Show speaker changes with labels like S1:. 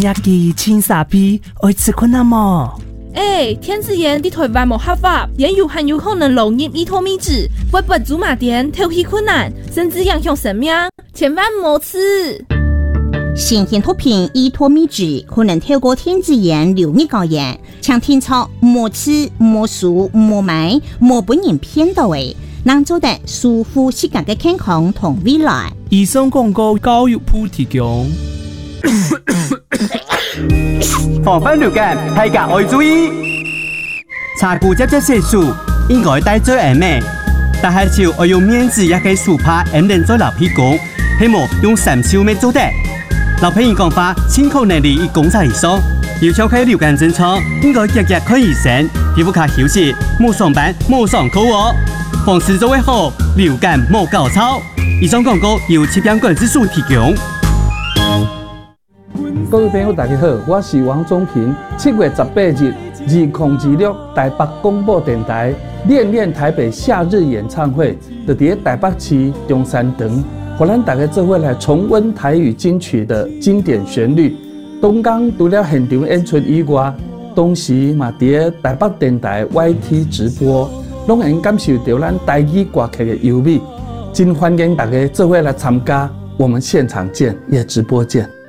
S1: 亚基青沙皮，爱吃困难么？
S2: 天子炎伫台湾无合法，也很有可能流入伊托米脂，会不祖马店透气困难，甚至影响生命，千万莫吃。
S3: 新鲜毒品伊托米脂可能透过天子炎流入高原，请听操莫吃、莫数、莫买、莫本人骗到的，能做得舒服适合的健康同未来。
S1: 以上广告教育部提供。
S4: 防范流感，大家要注意。查骨接色素应該帶最嚴密，但係就要用面子也可以super 唔能再流屁股，希望用3手尾做得。老朋友講話，清空能力已公差以上，要召開流感政策，應該日日看醫生，皮膚卡休息，冇上班冇上課喎，防治做會好，流感冇搞錯。以上廣告由疾病管制署提供。
S5: 各位朋友，大家好，我是王宗平。7月18日，2026台北广播电台练练台北夏日演唱会，就伫台北市中山堂，互咱大家做伙来重温台语金曲的经典旋律。东港除了现场演出以外，同时嘛伫台北电台 YT 直播，拢能感受到咱台语歌曲的优美。真欢迎大家做伙来参加，我们现场见，也直播见。